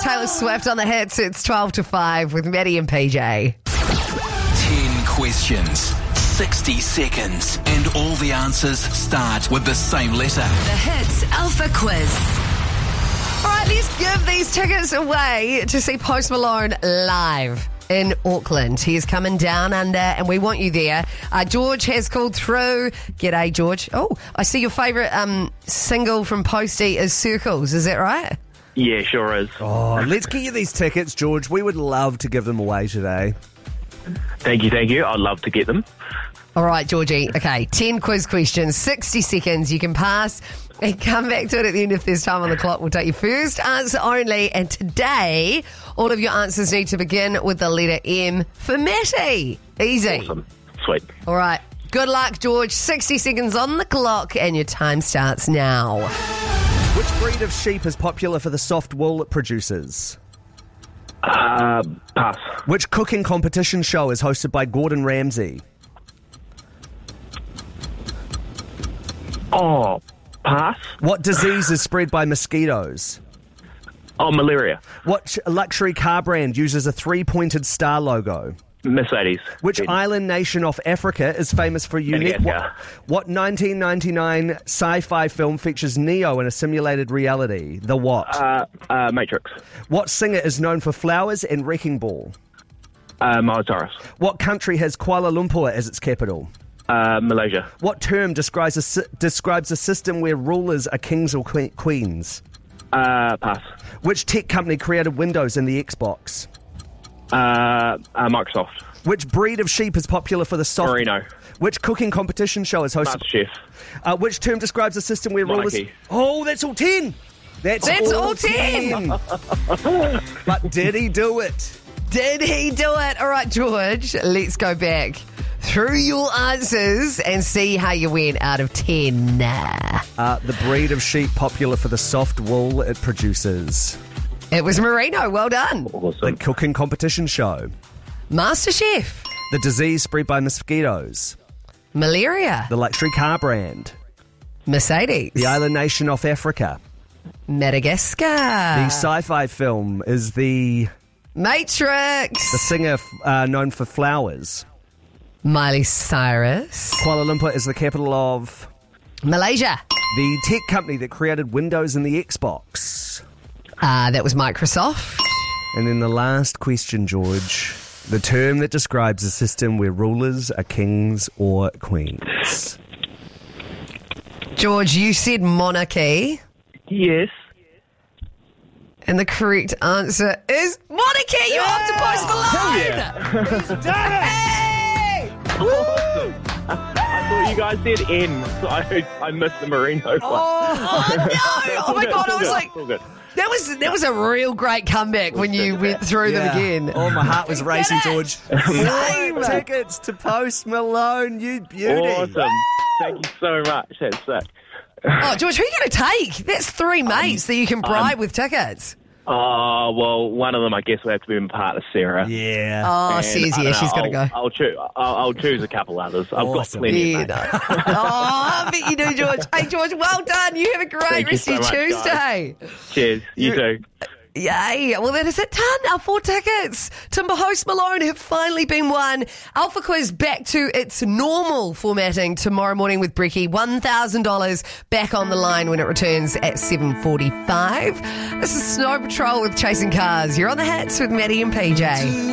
Taylor Swift on the hits. It's 12 to 5 with Maddie and PJ. 10 questions, 60 seconds, and all the answers start with the same letter. The Hits Alpha Quiz. All right, let's give these tickets away to see Post Malone live in Auckland. He is coming down under, and we want you there. George has called through. G'day, George. Oh, I see your favourite single from Posty is Circles. Is that right? Yeah, sure is. Oh, let's get you these tickets, George. We would love to give them away today. Thank you. I'd love to get them. All right, Georgie. Okay, 10 quiz questions, 60 seconds. You can pass and come back to it at the end if there's time on the clock. We'll take your first answer only. And today, all of your answers need to begin with the letter M for Matty. Easy. Awesome. Sweet. All right. Good luck, George. 60 seconds on the clock, and your time starts now. Which breed of sheep is popular for the soft wool it produces? Pass. Which cooking competition show is hosted by Gordon Ramsay? Oh, pass. What disease is spread by mosquitoes? Oh, malaria. What luxury car brand uses a three-pointed star logo? Mercedes. Which Good. island nation off Africa is famous for unique... Madagascar. What 1999 sci-fi film features Neo in a simulated reality? The what? Matrix. What singer is known for Flowers and Wrecking Ball? Miley Cyrus. What country has Kuala Lumpur as its capital? Malaysia. What term describes a system where rulers are kings or queens? Pass. Which tech company created Windows and the Xbox? Microsoft. Which breed of sheep is popular for the soft... Merino. Which cooking competition show is hosted... MasterChef. Which term describes a system where Monarchy. rulers... Oh, that's all 10! That's all 10. But did he do it? Did he do it? All right, George, let's go back through your answers and see how you went out of 10. The breed of sheep popular for the soft wool it produces. It was Merino. Well done. The Awesome. cooking competition show. MasterChef. The disease spread by mosquitoes. Malaria. The luxury car brand. Mercedes. The island nation off Africa. Madagascar. The sci-fi film is the Matrix. singer known for Flowers. Miley Cyrus. Kuala Lumpur is the capital of... Malaysia. The tech company that created Windows and the Xbox. That was Microsoft. And then the last question, George. The term that describes a system where rulers are kings or queens. George, you said monarchy. Yes. And the correct answer is monarchy. You're off to Post Malone. Yeah. Hey! I thought you guys said N, so I missed the Merino one. Oh no! Oh my God! I was like, All good. that was a real great comeback when you went through them again. Oh, my heart was racing, it. George. Same. Tickets to Post Malone, you beauty. Awesome. Thank you so much. That's sick. Oh, George, who are you going to take? That's three mates that you can bribe with tickets. Oh, well, one of them I guess will have to be my partner, Sarah. Yeah. Oh, And says I yeah, don't she's know, got to go. I'll choose a couple others. I've got Awesome. plenty Yeah, of no. mates. Oh, I bet you do, George. Hey, George, well done. You have a great Thank you rest of so much, Tuesday. Cheers. You too. Yay. Well, that is it done. Our 4 tickets to Post Malone have finally been won. Alpha Quiz back to its normal formatting tomorrow morning with Brecky. $1,000 back on the line when it returns at 7:45. This is Snow Patrol with Chasing Cars. You're on the hits with Maddie and PJ.